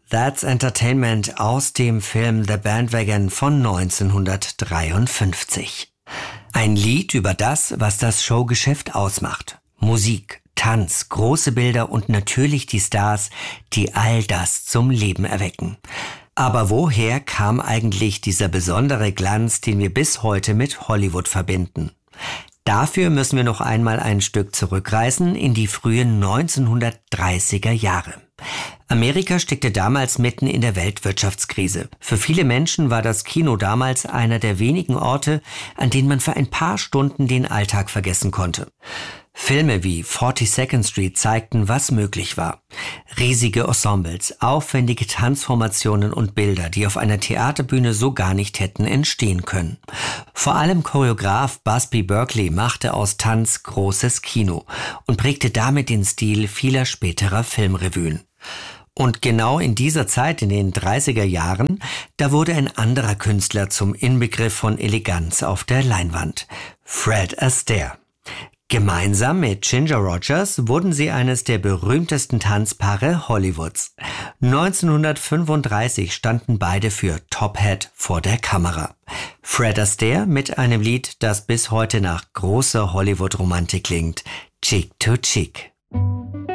That's Entertainment aus dem Film The Bandwagon von 1953. Ein Lied über das, was das Showgeschäft ausmacht. Musik, Tanz, große Bilder und natürlich die Stars, die all das zum Leben erwecken. Aber woher kam eigentlich dieser besondere Glanz, den wir bis heute mit Hollywood verbinden? Dafür müssen wir noch einmal ein Stück zurückreisen in die frühen 1930er Jahre. Amerika steckte damals mitten in der Weltwirtschaftskrise. Für viele Menschen war das Kino damals einer der wenigen Orte, an denen man für ein paar Stunden den Alltag vergessen konnte. Filme wie 42nd Street zeigten, was möglich war. Riesige Ensembles, aufwendige Tanzformationen und Bilder, die auf einer Theaterbühne so gar nicht hätten entstehen können. Vor allem Choreograf Busby Berkeley machte aus Tanz großes Kino und prägte damit den Stil vieler späterer Filmrevuen. Und genau in dieser Zeit, in den 30er Jahren, da wurde ein anderer Künstler zum Inbegriff von Eleganz auf der Leinwand. Fred Astaire. Gemeinsam mit Ginger Rogers wurden sie eines der berühmtesten Tanzpaare Hollywoods. 1935 standen beide für Top Hat vor der Kamera. Fred Astaire mit einem Lied, das bis heute nach großer Hollywood-Romantik klingt, Cheek to Cheek.